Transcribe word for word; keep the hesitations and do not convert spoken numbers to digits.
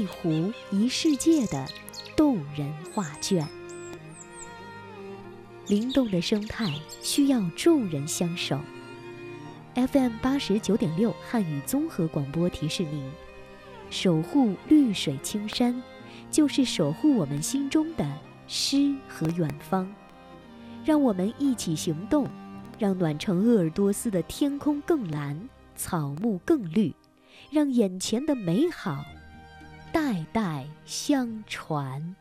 一湖一世界的动人画卷。灵动的生态需要众人相守。F M 八十九点六汉语综合广播提示您：守护绿水青山，就是守护我们心中的诗和远方。让我们一起行动，让暖城鄂尔多斯的天空更蓝，草木更绿，让眼前的美好代代相传。